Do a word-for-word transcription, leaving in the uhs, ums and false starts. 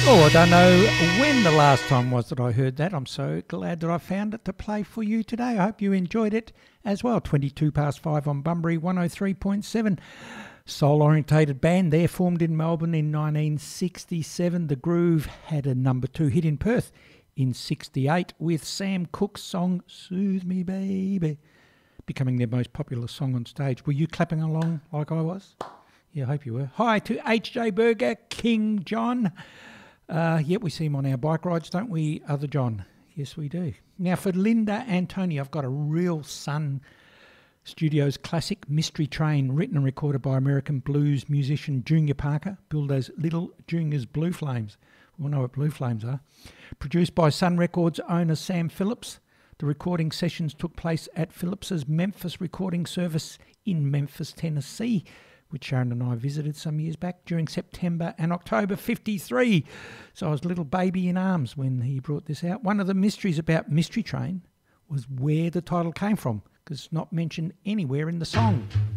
Oh, I don't know when the last time was that I heard that. I'm so glad that I found it to play for you today. I hope you enjoyed it as well. twenty-two past five on Bunbury, one oh three point seven. Soul-orientated band there, formed in Melbourne in nineteen sixty-seven. The Groove had a number two hit in Perth in sixty-eight with Sam Cooke's song Soothe Me Baby becoming their most popular song on stage. Were you clapping along like I was? Yeah, I hope you were. Hi to H J Berger, King John. Uh, yet we see him on our bike rides, don't we, other John? Yes, we do. Now, for Linda and Tony, I've got a real Sun Studios classic, Mystery Train, written and recorded by American blues musician Junior Parker, billed as Little Junior's Blue Flames. We all know what Blue Flames are. Produced by Sun Records owner Sam Phillips. The recording sessions took place at Phillips's Memphis recording service in Memphis, Tennessee, which Sharon and I visited some years back during September and October fifty-three. So I was a little baby in arms when he brought this out. One of the mysteries about Mystery Train was where the title came from, because it's not mentioned anywhere in the song.